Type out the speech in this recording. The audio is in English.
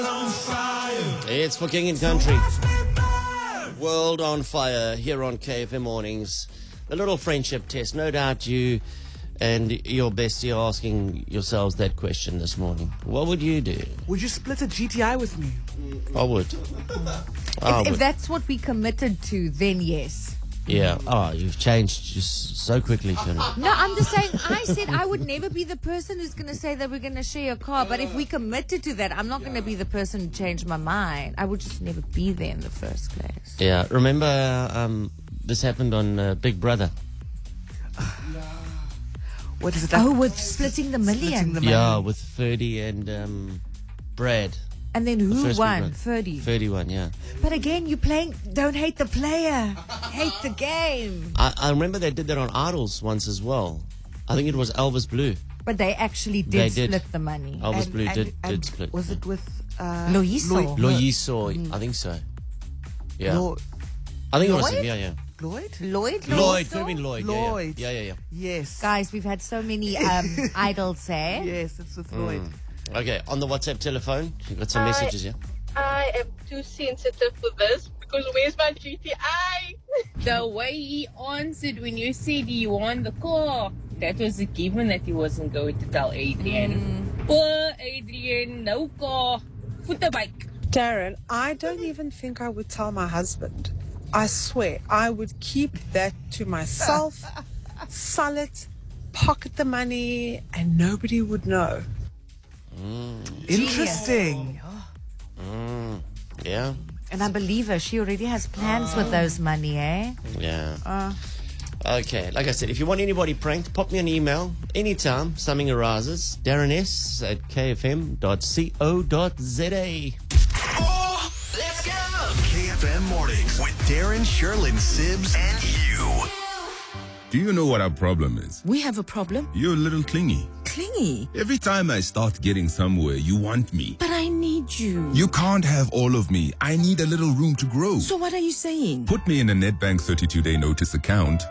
It's for King and Country. World on Fire here on KFM Mornings. A little friendship test. No doubt you and your bestie are asking yourselves that question this morning. What would you do? Would you split a GTI with me? I would. If that's what we committed to, then yes. Yeah. Oh, you've changed just so quickly, Fiona. No, I'm just saying, I said I would never be the person who's going to say that we're going to share a car. But if we committed to that, I'm not going to be the person who changed my mind. I would just never be there in the first place. Yeah. Remember, this happened on Big Brother. What is it? Oh, with splitting the million. Splitting the money. Yeah, with Ferdy and Brad. And then The who first won? Big Brother. Ferdy. Ferdy won, yeah. But again, you're playing, don't hate the player. Hate the game. I remember they did that on Idols once as well. I think it was Elvis Blue. But they actually They did did. split the money. Elvis Blue did and split. Was it with Loyiso. Loyiso, I think so. Yeah. I think it was him, Lloyd? yeah. Lloyd? Lloyd? Lloyd, could have been Lloyd. Lloyd. Yeah. Yes. Guys, we've had so many idols, eh? Yes, it's with Lloyd. Okay, on the WhatsApp telephone, you've got some messages, yeah? I am too sensitive for this because where's my GTI? The way he answered when you said he won the car, that was a given that he wasn't going to tell Adrian. Poor Adrian, no car, bike. Darren, I don't even think I would tell my husband. I swear, I would keep that to myself, sell it, pocket the money, and nobody would know. Interesting. Yeah? And I believe her. She already has plans with those money, eh? Yeah. Okay, like I said, if you want anybody pranked, pop me an email anytime something arises. Darren S at kfm.co.za. Oh, let's go! KFM Mornings with Darren, Sherlyn, Sibbs, and you. Do you know what our problem is? We have a problem. You're a little clingy. Clingy. Every time I start getting somewhere, you want me. But I need you. You can't have all of me. I need a little room to grow. So what are you saying? Put me in a Nedbank 32-day notice account.